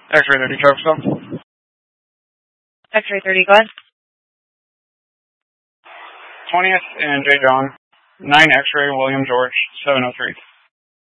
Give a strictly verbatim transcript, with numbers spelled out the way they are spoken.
X-ray thirty, traffic stop. X-ray thirty, go ahead. twentieth and J. John, nine X-ray William George, seven oh three.